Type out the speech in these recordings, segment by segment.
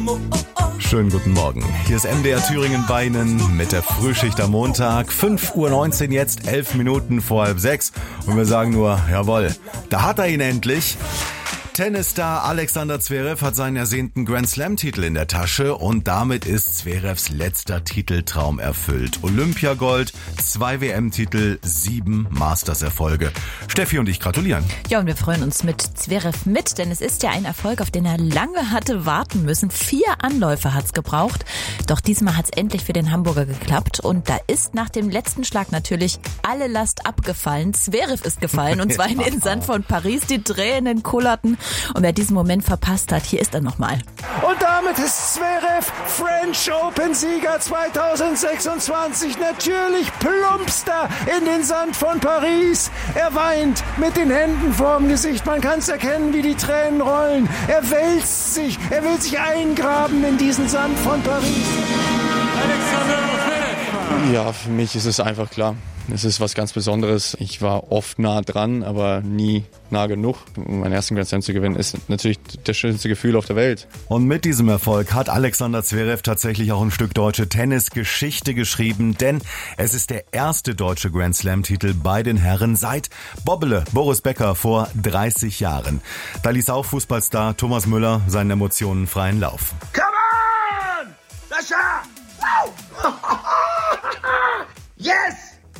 Schönen guten Morgen. Hier ist MDR Thüringen bei Ihnen mit der Frühschicht am Montag. 5:19 Uhr jetzt, 11 Minuten vor 5:30. Und wir sagen nur, jawohl, da hat er ihn endlich. Tennisstar Alexander Zverev hat seinen ersehnten Grand-Slam-Titel in der Tasche und damit ist Zverevs letzter Titeltraum erfüllt. Olympiagold, 2 WM-Titel, 7 Masters-Erfolge. Steffi und ich gratulieren. Ja, und wir freuen uns mit Zverev mit, denn es ist ja ein Erfolg, auf den er lange hatte warten müssen. 4 Anläufe hat's gebraucht, doch diesmal hat's endlich für den Hamburger geklappt und da ist nach dem letzten Schlag natürlich alle Last abgefallen. Zverev ist gefallen und zwar in Sand von Paris, die Tränen kullerten. Und wer diesen Moment verpasst hat, hier ist er nochmal. Und damit ist Zverev French Open-Sieger 2026. Natürlich plumpst er in den Sand von Paris. Er weint mit den Händen vorm Gesicht. Man kann es erkennen, wie die Tränen rollen. Er wälzt sich. Er will sich eingraben in diesen Sand von Paris. Ja, für mich ist es einfach klar. Es ist was ganz Besonderes. Ich war oft nah dran, aber nie nah genug. Um meinen ersten Grand Slam zu gewinnen, ist natürlich das schönste Gefühl auf der Welt. Und mit diesem Erfolg hat Alexander Zverev tatsächlich auch ein Stück deutsche Tennisgeschichte geschrieben, denn es ist der erste deutsche Grand Slam-Titel bei den Herren seit Bobbele Boris Becker vor 30 Jahren. Da ließ auch Fußballstar Thomas Müller seinen Emotionen freien Lauf. Come on! Sascha! Yes!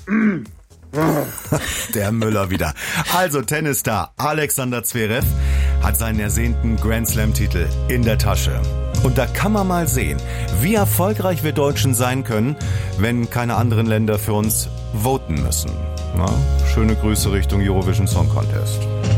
Der Müller wieder. Also Tennisstar Alexander Zverev hat seinen ersehnten Grand Slam-Titel in der Tasche. Und da kann man mal sehen, wie erfolgreich wir Deutschen sein können, wenn keine anderen Länder für uns voten müssen. Na, schöne Grüße Richtung Eurovision Song Contest.